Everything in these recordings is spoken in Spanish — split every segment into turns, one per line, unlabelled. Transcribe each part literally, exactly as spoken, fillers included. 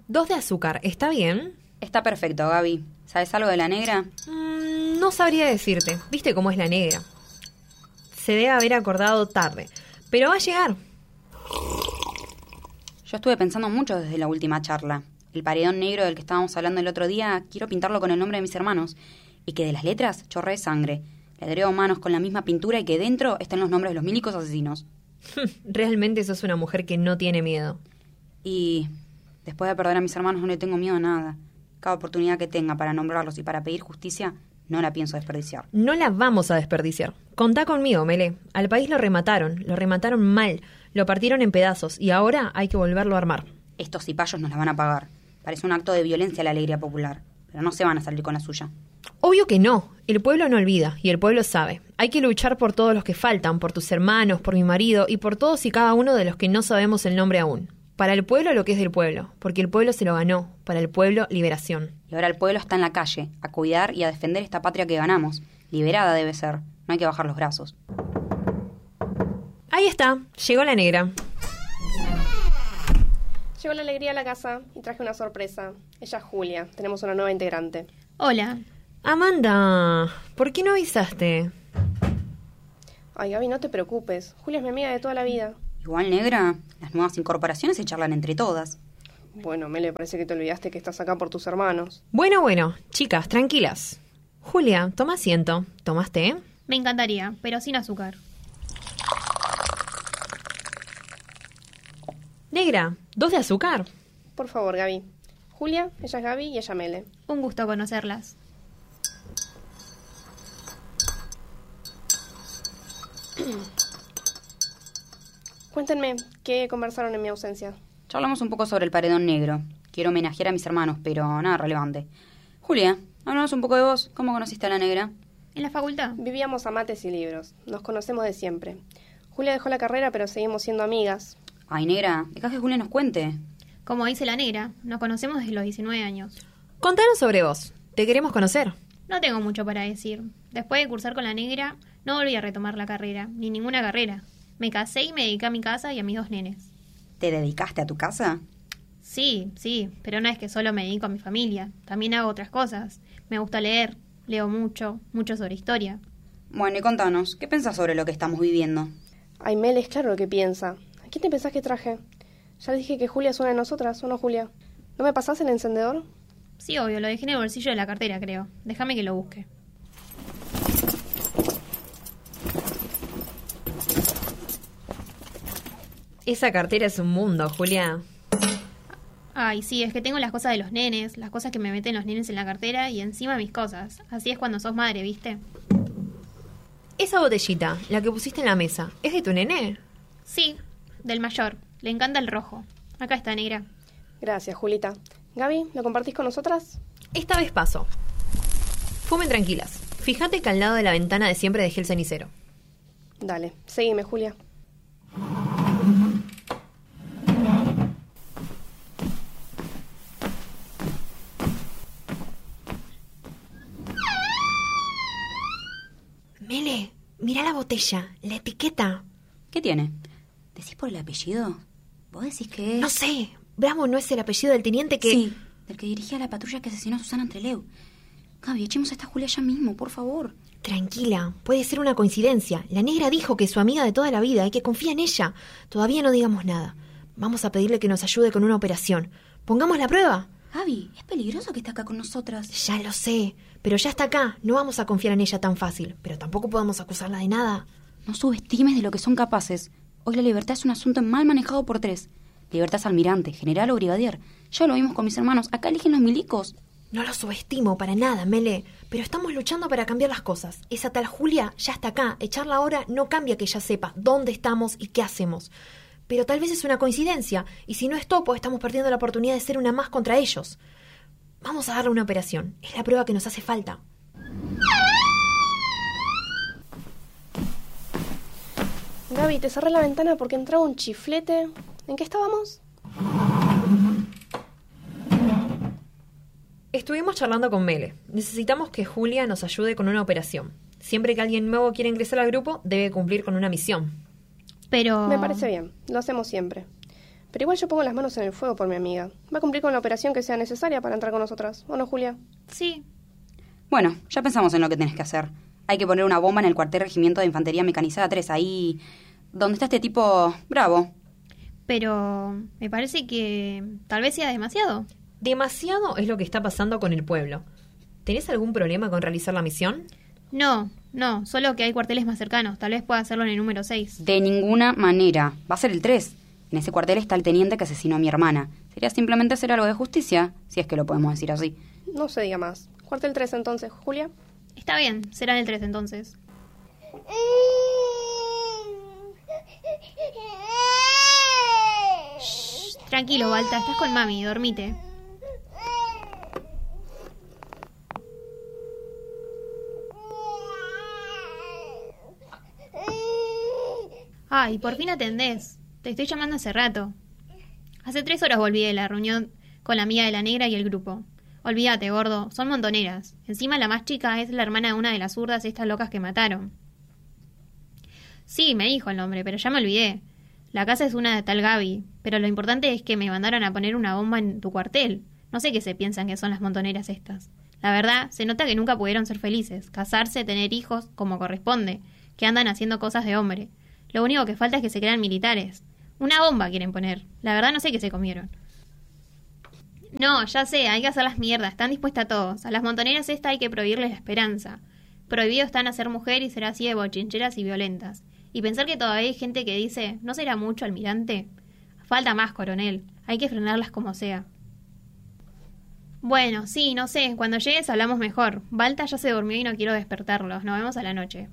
Dos de azúcar, ¿está bien?
Está perfecto, Gaby. ¿Sabes algo de la negra?
Mm, no sabría decirte. ¿Viste cómo es la negra? Se debe haber acordado tarde, pero va a llegar.
Yo estuve pensando mucho desde la última charla. El paredón negro del que estábamos hablando el otro día, quiero pintarlo con el nombre de mis hermanos. Y que de las letras chorree sangre. Le agrego manos con la misma pintura y que dentro estén los nombres de los milicos asesinos.
Realmente sos una mujer que no tiene miedo.
Y después de perder a mis hermanos no le tengo miedo a nada. Cada oportunidad que tenga para nombrarlos y para pedir justicia, no la pienso desperdiciar.
No la vamos a desperdiciar. Contá conmigo, Mele. Al país lo remataron, lo remataron mal, lo partieron en pedazos y ahora hay que volverlo a armar.
Estos cipayos nos la van a pagar. Parece un acto de violencia a la alegría popular, pero no se van a salir con la suya.
Obvio que no. El pueblo no olvida y el pueblo sabe. Hay que luchar por todos los que faltan, por tus hermanos, por mi marido y por todos y cada uno de los que no sabemos el nombre aún. Para el pueblo lo que es del pueblo, porque el pueblo se lo ganó. Para el pueblo, liberación.
Y ahora el pueblo está en la calle, a cuidar y a defender esta patria que ganamos. Liberada debe ser. No hay que bajar los brazos.
Ahí está. Llegó la negra.
Llegó la alegría a la casa y traje una sorpresa. Ella es Julia. Tenemos una nueva integrante.
Hola.
Amanda, ¿por qué no avisaste?
Ay, Gaby, no te preocupes. Julia es mi amiga de toda la vida.
Igual, negra, las nuevas incorporaciones se charlan entre todas.
Bueno, Mele, parece que te olvidaste que estás acá por tus hermanos.
Bueno, bueno, chicas, tranquilas. Julia, toma asiento. ¿Tomaste, eh?
Me encantaría, pero sin azúcar.
Negra, ¿dos de azúcar?
Por favor, Gaby. Julia, ella es Gaby y ella Mele.
Un gusto conocerlas.
Cuéntenme, ¿qué conversaron en mi ausencia?
Charlamos un poco sobre el paredón negro. Quiero homenajear a mis hermanos, pero nada relevante. Julia, háblanos un poco de vos. ¿Cómo conociste a la negra?
¿En la facultad?
Vivíamos a mates y libros. Nos conocemos de siempre. Julia dejó la carrera, pero seguimos siendo amigas.
Ay, negra, dejá que Julia nos cuente.
Como dice la negra, nos conocemos desde los diecinueve años.
Contanos sobre vos. Te queremos conocer.
No tengo mucho para decir. Después de cursar con la negra, no volví a retomar la carrera, ni ninguna carrera. Me casé y me dediqué a mi casa y a mis dos nenes.
¿Te dedicaste a tu casa?
Sí, sí, pero no es que solo me dedico a mi familia. También hago otras cosas. Me gusta leer, leo mucho, mucho sobre historia.
Bueno, y contanos, ¿qué pensás sobre lo que estamos viviendo?
Ay, Mel, es claro lo que piensa. ¿A quién te pensás que traje? Ya le dije que Julia es una de nosotras, ¿o no, Julia? ¿No me pasás el encendedor?
Sí, obvio, lo dejé en el bolsillo de la cartera, creo. Déjame que lo busque.
Esa cartera es un mundo, Julia.
Ay, sí, es que tengo las cosas de los nenes, las cosas que me meten los nenes en la cartera y encima mis cosas. Así es cuando sos madre, ¿viste?
Esa botellita, la que pusiste en la mesa, ¿es de tu nene?
Sí, del mayor. Le encanta el rojo. Acá está, negra.
Gracias, Julita. Gaby, ¿lo compartís con nosotras?
Esta vez paso. Fumen tranquilas. Fíjate que al lado de la ventana de siempre dejé el cenicero.
Dale, seguime, Julia.
Mele, mira la botella, la etiqueta.
¿Qué tiene? ¿Decís por el apellido? ¿Vos decís que es...?
No sé, Bravo no es el apellido del teniente que...
Sí, del que dirigía la patrulla que asesinó a Susana Entreleu. Gaby, echemos a esta Julia ya mismo, por favor.
Tranquila, puede ser una coincidencia. La negra dijo que es su amiga de toda la vida y que confía en ella. Todavía no digamos nada. Vamos a pedirle que nos ayude con una operación. ¿Pongamos la prueba?
Gaby, es peligroso que esté acá con nosotras.
Ya lo sé, pero ya está acá. No vamos a confiar en ella tan fácil, pero tampoco podemos acusarla de nada.
No subestimes de lo que son capaces. Hoy la libertad es un asunto mal manejado por tres. Libertad es almirante, general o brigadier. Ya lo vimos con mis hermanos. Acá eligen los milicos.
No lo subestimo para nada, Mele, pero estamos luchando para cambiar las cosas. Esa tal Julia ya está acá. Echarla ahora no cambia que ella sepa dónde estamos y qué hacemos. Pero tal vez es una coincidencia, y si no es topo, estamos perdiendo la oportunidad de ser una más contra ellos. Vamos a darle una operación. Es la prueba que nos hace falta.
Gaby, te cerré la ventana porque entraba un chiflete. ¿En qué estábamos?
Estuvimos charlando con Mele. Necesitamos que Julia nos ayude con una operación. Siempre que alguien nuevo quiera ingresar al grupo, debe cumplir con una misión.
Pero...
Me parece bien, lo hacemos siempre. Pero igual yo pongo las manos en el fuego por mi amiga. Va a cumplir con la operación que sea necesaria para entrar con nosotras. ¿O no, Julia?
Sí.
Bueno, ya pensamos en lo que tenés que hacer. Hay que poner una bomba en el cuartel Regimiento de Infantería Mecanizada tres, ahí donde está este tipo Bravo.
Pero me parece que tal vez sea demasiado.
Demasiado es lo que está pasando con el pueblo. ¿Tenés algún problema con realizar la misión?
No, no, solo que hay cuarteles más cercanos. Tal vez pueda hacerlo en el número seis.
De ninguna manera. Va a ser el tres. En ese cuartel está el teniente que asesinó a mi hermana. Sería simplemente hacer algo de justicia, si es que lo podemos decir así.
No se diga más. Cuartel tres entonces, Julia.
Está bien, será en el tres entonces. Shh, tranquilo, Balta, estás con mami, dormite. Ay, por fin atendés. Te estoy llamando hace rato. Hace tres horas volví de la reunión con la amiga de la negra y el grupo. Olvídate, gordo, son montoneras. Encima la más chica es la hermana de una de las zurdas estas locas que mataron. Sí, me dijo el nombre, pero ya me olvidé. La casa es una de tal Gaby, pero lo importante es que me mandaron a poner una bomba en tu cuartel. No sé qué se piensan que son las montoneras estas. La verdad, se nota que nunca pudieron ser felices, casarse, tener hijos, como corresponde, que andan haciendo cosas de hombre. Lo único que falta es que se crean militares. Una bomba quieren poner. La verdad no sé qué se comieron. No, ya sé, hay que hacer las mierdas, están dispuestas a todos. A las montoneras esta hay que prohibirles la esperanza. Prohibido están a ser mujer y ser así de bochincheras y violentas. Y pensar que todavía hay gente que dice, ¿no será mucho, almirante? Falta más, coronel. Hay que frenarlas como sea. Bueno, sí, no sé, cuando llegues hablamos mejor. Balta ya se durmió y no quiero despertarlos. Nos vemos a la noche.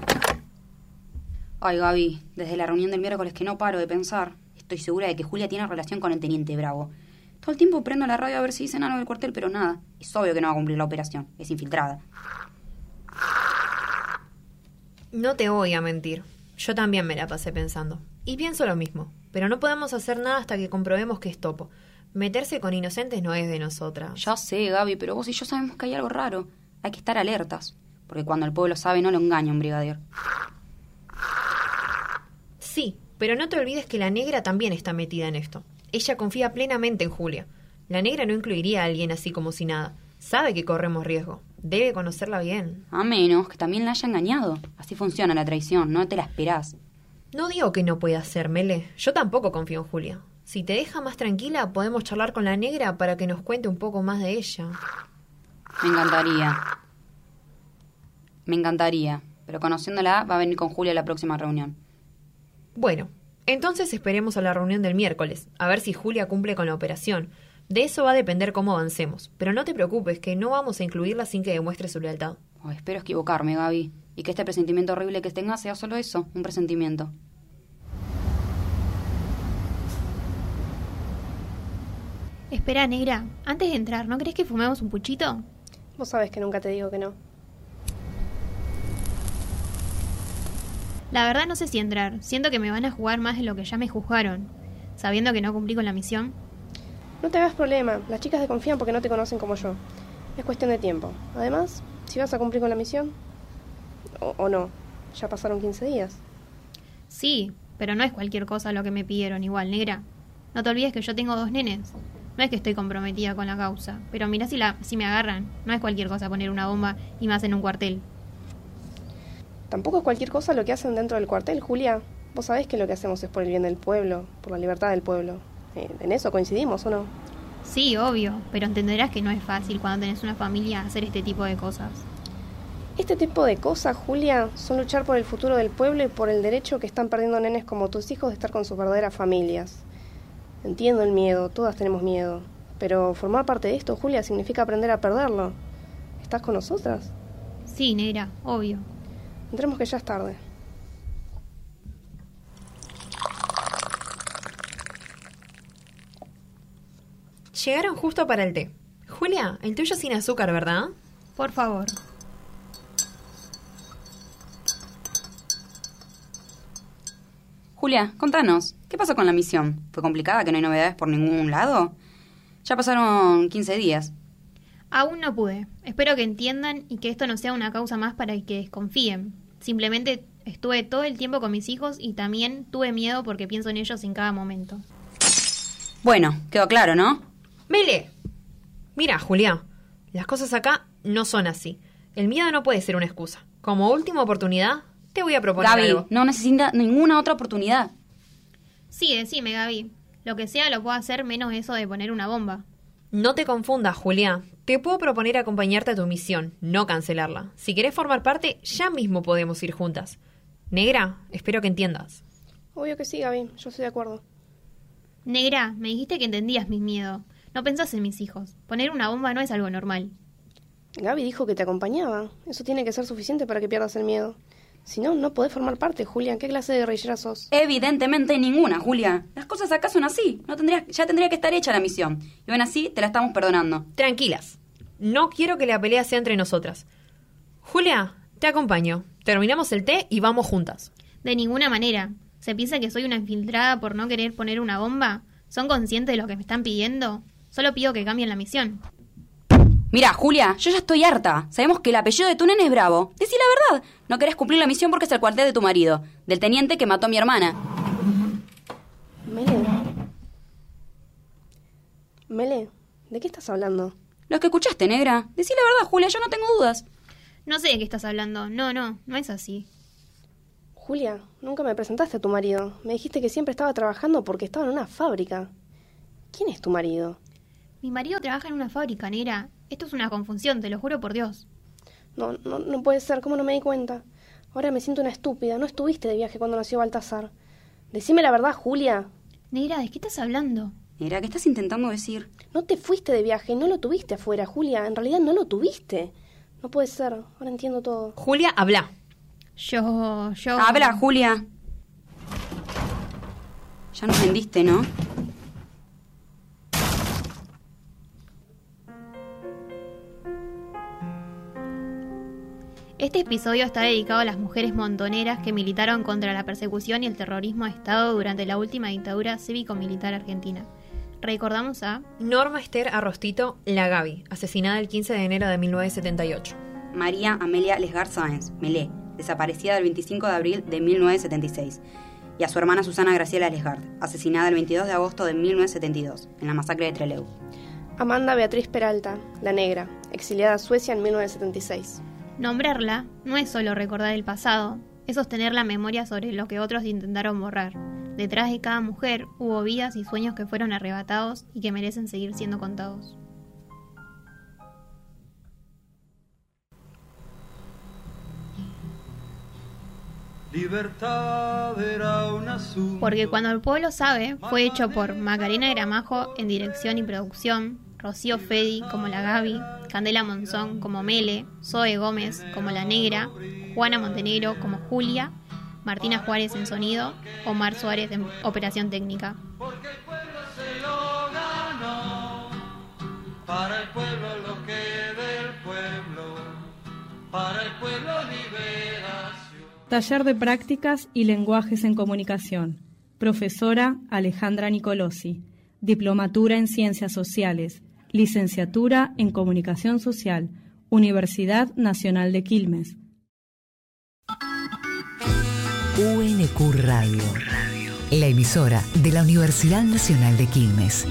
Ay, Gaby, desde la reunión del miércoles que no paro de pensar. Estoy segura de que Julia tiene relación con el teniente Bravo. Todo el tiempo prendo la radio a ver si dicen algo del cuartel, pero nada. Es obvio que no va a cumplir la operación. Es infiltrada.
No te voy a mentir. Yo también me la pasé pensando. Y pienso lo mismo. Pero no podemos hacer nada hasta que comprobemos que es topo. Meterse con inocentes no es de nosotras.
Ya sé, Gaby, pero vos y yo sabemos que hay algo raro. Hay que estar alertas. Porque cuando el pueblo sabe, no lo engaña un brigadier.
Sí, pero no te olvides que la negra también está metida en esto. Ella confía plenamente en Julia. La negra no incluiría a alguien así como si nada. Sabe que corremos riesgo. Debe conocerla bien.
A menos que también la haya engañado. Así funciona la traición, no te la esperás.
No digo que no pueda ser, Mele. Yo tampoco confío en Julia. Si te deja más tranquila, podemos charlar con la negra para que nos cuente un poco más de ella.
Me encantaría. Me encantaría. Pero conociéndola, va a venir con Julia a la próxima reunión.
Bueno, entonces esperemos a la reunión del miércoles, a ver si Julia cumple con la operación. De eso va a depender cómo avancemos. Pero no te preocupes, que no vamos a incluirla sin que demuestre su lealtad.
Oh, espero equivocarme, Gaby. Y que este presentimiento horrible que tenga sea solo eso, un presentimiento.
Espera, negra, antes de entrar, ¿no crees que fumemos un puchito?
Vos sabés que nunca te digo que no.
La verdad no sé si entrar. Siento que me van a jugar más de lo que ya me juzgaron. Sabiendo que no cumplí con la misión.
No te hagas problema. Las chicas te confían porque no te conocen como yo. Es cuestión de tiempo. Además, si vas a cumplir con la misión... O, o no. Ya pasaron quince días.
Sí, pero no es cualquier cosa lo que me pidieron igual, negra. No te olvides que yo tengo dos nenes. No es que estoy comprometida con la causa. Pero mirá si, la, si me agarran. No es cualquier cosa poner una bomba y más en un cuartel.
Tampoco es cualquier cosa lo que hacen dentro del cuartel, Julia. Vos sabés que lo que hacemos es por el bien del pueblo, por la libertad del pueblo. Eh, ¿En eso coincidimos o no?
Sí, obvio, pero entenderás que no es fácil cuando tenés una familia hacer este tipo de cosas.
Este tipo de cosas, Julia, son luchar por el futuro del pueblo y por el derecho que están perdiendo nenes como tus hijos de estar con sus verdaderas familias. Entiendo el miedo, todas tenemos miedo. Pero formar parte de esto, Julia, significa aprender a perderlo. ¿Estás con nosotras?
Sí, negra, obvio.
Entremos que ya es tarde.
Llegaron justo para el té. Julia, el tuyo sin azúcar, ¿verdad?
Por favor.
Julia, contanos, ¿qué pasó con la misión? ¿Fue complicada, que no hay novedades por ningún lado? Ya pasaron quince días.
Aún no pude. Espero que entiendan y que esto no sea una causa más para que desconfíen. Simplemente estuve todo el tiempo con mis hijos y también tuve miedo porque pienso en ellos en cada momento.
Bueno, quedó claro, ¿no?
Mele, mira, Julia, las cosas acá no son así. El miedo no puede ser una excusa. Como última oportunidad, te voy a proponer
Gaby,
algo.
no necesita ninguna otra oportunidad.
Sí, decime, Gaby. Lo que sea lo puedo hacer menos eso de poner una bomba.
No te confundas, Julia. Te puedo proponer acompañarte a tu misión, no cancelarla. Si querés formar parte, ya mismo podemos ir juntas. Negra, espero que entiendas.
Obvio que sí, Gaby, yo estoy de acuerdo.
Negra, me dijiste que entendías mi miedo. No pensás en mis hijos. Poner una bomba no es algo normal.
Gaby dijo que te acompañaba. Eso tiene que ser suficiente para que pierdas el miedo. Si no, no podés formar parte, Julia. ¿Qué clase de guerrillera sos?
Evidentemente ninguna, Julia. Las cosas acá son así. No tendrías, ya tendría que estar hecha la misión. Y aún así, te la estamos perdonando.
Tranquilas. No quiero que la pelea sea entre nosotras. Julia, te acompaño. Terminamos el té y vamos juntas.
De ninguna manera. ¿Se piensa que soy una infiltrada por no querer poner una bomba? ¿Son conscientes de lo que me están pidiendo? Solo pido que cambien la misión.
Mira, Julia, yo ya estoy harta. Sabemos que el apellido de tu nene es Bravo. Decí la verdad. No querés cumplir la misión porque es el cuartel de tu marido, del teniente que mató a mi hermana.
Mele. Mele, ¿de qué estás hablando?
Lo que escuchaste, negra. Decí la verdad, Julia, yo no tengo dudas.
No sé de qué estás hablando. No, no, no es así.
Julia, nunca me presentaste a tu marido. Me dijiste que siempre estaba trabajando porque estaba en una fábrica. ¿Quién es tu marido?
Mi marido trabaja en una fábrica, negra. Esto es una confusión, te lo juro por Dios.
No, no, no puede ser, ¿cómo no me di cuenta? Ahora me siento una estúpida. No estuviste de viaje cuando nació Baltasar. Decime la verdad, Julia.
Negra, ¿de qué estás hablando?
Negra, ¿qué estás intentando decir?
No te fuiste de viaje, no lo tuviste afuera, Julia. En realidad no lo tuviste. No puede ser, ahora entiendo todo.
Julia, habla.
Yo, yo...
Habla, Julia. Ya nos vendiste, ¿no?
Este episodio está dedicado a las mujeres montoneras que militaron contra la persecución y el terrorismo de Estado durante la última dictadura cívico-militar argentina. Recordamos a
Norma Esther Arrostito, la Gaby, asesinada el quince de enero de mil novecientos setenta y ocho.
María Amelia Lesgar Sáenz, Melé, desaparecida el veinticinco de abril de mil novecientos setenta y seis. Y a su hermana Susana Graciela Lesgard, asesinada el veintidós de agosto de mil novecientos setenta y dos, en la masacre de Trelew.
Amanda Beatriz Peralta, la negra, exiliada a Suecia en mil novecientos setenta y seis.
Nombrarla no es solo recordar el pasado, es sostener la memoria sobre lo que otros intentaron borrar. Detrás de cada mujer hubo vidas y sueños que fueron arrebatados y que merecen seguir siendo contados.
Libertad era un asunto.
Porque Cuando el pueblo sabe fue hecho por Macarena Gramajo en dirección y producción, Rocío Fedi como la Gaby, Candela Monzón como Mele, Zoe Gómez como la Negra, Juana Montenegro como Julia, Martina Juárez en sonido, Omar Suárez en operación técnica.
Porque el pueblo se lo ganó, para el pueblo lo que del pueblo, para el pueblo liberación.
Taller de Prácticas y Lenguajes en Comunicación. Profesora Alejandra Nicolosi. Diplomatura en Ciencias Sociales. Licenciatura en Comunicación Social. Universidad Nacional de Quilmes.
U N Q Radio, la emisora de la Universidad Nacional de Quilmes.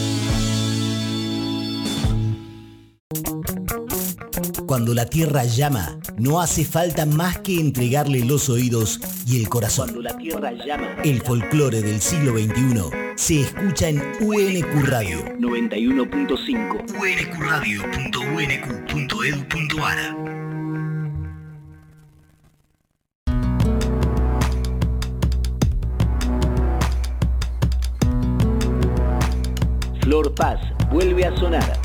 Cuando la tierra llama, no hace falta más que entregarle los oídos y el corazón. Cuando la tierra llama, el folclore del siglo veintiuno se escucha en U N Q Radio noventa y uno punto cinco, u n q radio punto u n q punto edu punto a r. Flor Paz vuelve a sonar.